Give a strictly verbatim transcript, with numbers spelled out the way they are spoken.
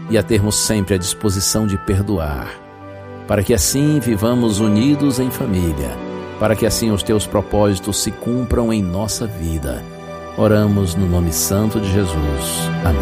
e a termos sempre a disposição de perdoar, para que assim vivamos unidos em família, para que assim os teus propósitos se cumpram em nossa vida. Oramos no nome santo de Jesus. Amém.